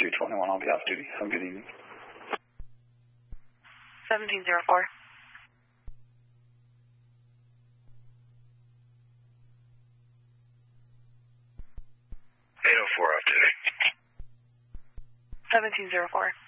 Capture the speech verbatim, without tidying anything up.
two twenty-one, I'll be off duty. Have a good evening. seventeen oh four. eight oh four off duty. seventeen oh four.